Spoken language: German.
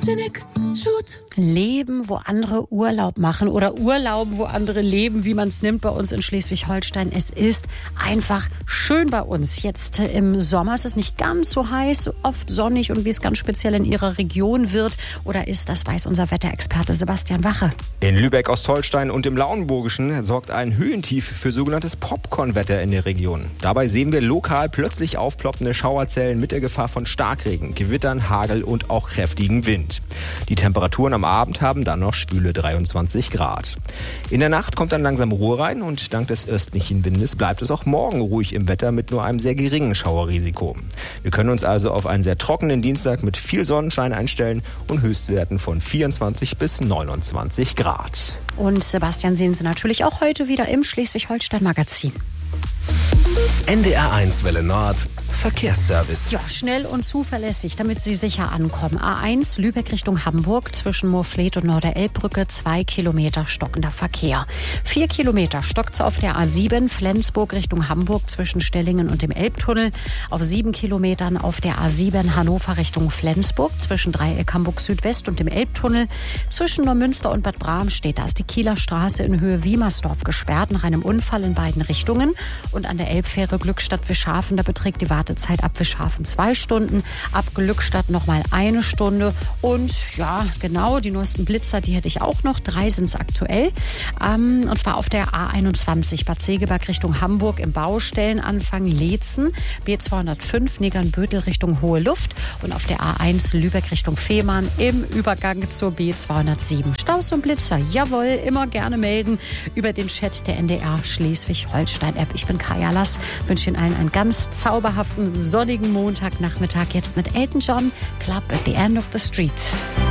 Photogenic Shoot. Leben, wo andere Urlaub machen oder Urlauben, wo andere leben, wie man es nimmt bei uns in Schleswig-Holstein. Es ist einfach schön bei uns. Jetzt im Sommer ist es nicht ganz so heiß, oft sonnig und wie es ganz speziell in Ihrer Region wird oder ist, das weiß unser Wetterexperte Sebastian Wache. In Lübeck-Ostholstein und im Lauenburgischen sorgt ein Höhentief für sogenanntes Popcorn-Wetter in der Region. Dabei sehen wir lokal plötzlich aufploppende Schauerzellen mit der Gefahr von Starkregen, Gewittern, Hagel und auch kräftigem Wind. Die Temperaturen am Abend haben dann noch schwüle 23 Grad. In der Nacht kommt dann langsam Ruhe rein und dank des östlichen Windes bleibt es auch morgen ruhig im Wetter mit nur einem sehr geringen Schauerrisiko. Wir können uns also auf einen sehr trockenen Dienstag mit viel Sonnenschein einstellen und Höchstwerten von 24 bis 29 Grad. Und Sebastian sehen Sie natürlich auch heute wieder im Schleswig-Holstein-Magazin. NDR1 Welle Nord Verkehrsservice. Ja, schnell und zuverlässig, damit Sie sicher ankommen. A1 Lübeck Richtung Hamburg zwischen Moorfleet und Norderelbbrücke 2 Kilometer stockender Verkehr. 4 Kilometer stockt's auf der A7 Flensburg Richtung Hamburg zwischen Stellingen und dem Elbtunnel. Auf 7 Kilometern auf der A7 Hannover Richtung Flensburg zwischen Dreieck Hamburg Südwest und dem Elbtunnel. Zwischen Neumünster und Bad Bramstedt, da ist die Kieler Straße in Höhe Wiemersdorf gesperrt nach einem Unfall in beiden Richtungen. Und an der Elbfähre Glückstadt-Wischhafen, da beträgt die Wartezeit ab Wischhafen 2 Stunden, ab Glückstadt nochmal 1 Stunde. Und ja, genau, die neuesten Blitzer, die hätte ich auch noch. 3 sind es aktuell. Und zwar auf der A21 Bad Segeberg Richtung Hamburg im Baustellenanfang Leetzen. B205 Negernbötel Richtung Hohe Luft. Und auf der A1 Lübeck Richtung Fehmarn im Übergang zur B207. Staus und Blitzer, jawohl, immer gerne melden über den Chat der NDR Schleswig-Holstein-App. Ich bin Kaya Lass, wünsche Ihnen allen einen ganz zauberhaften, sonnigen Montagnachmittag. Jetzt mit Elton John, Club at the End of the Street.